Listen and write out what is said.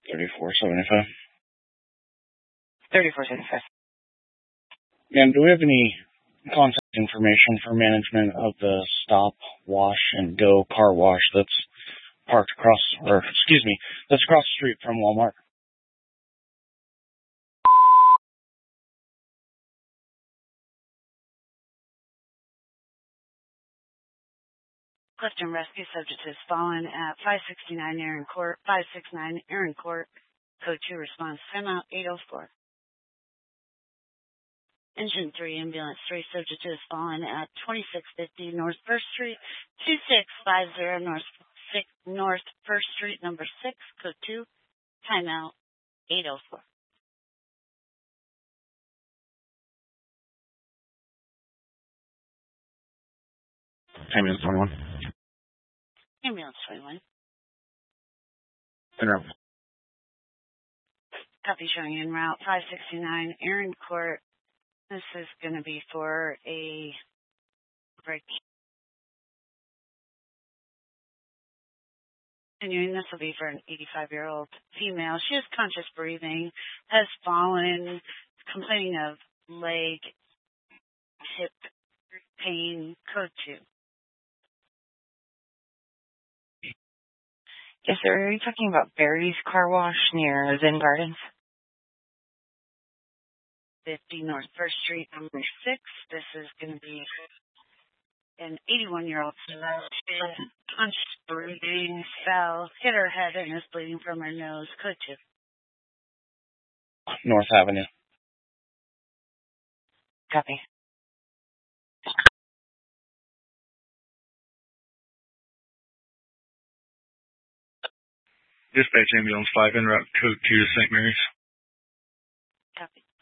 3475. 3475. And do we have any contact information for management of the Stop, Wash, and Go car wash that's parked that's across the street from Walmart? Clifton Rescue subject is fallen at 569 Aaron Court, 569 Aaron Court, code 2 response, timeout 804. Engine 3, ambulance 3, subject is fallen at 2650 North 1st Street, 2650 North 1st Street, number 6, code 2, timeout 804. Ambulance 21. Ambulance 21. Interrupt. Copy showing en route 569 Aaron Court. This is going to be for a break. Continuing, this will be for an 85-year-old female. She has conscious breathing, has fallen, complaining of leg, hip pain, code 2. Yes, sir. Are you talking about Barry's Car Wash near Zen Gardens? 50 North 1st Street, number 6. This is going to be an 81-year-old female. She has conscious breathing, fell, hit her head, and is bleeding from her nose, code 2. North Avenue. Copy. Dispatch ambulance 5 en route code 2 to St. Mary's. Copy.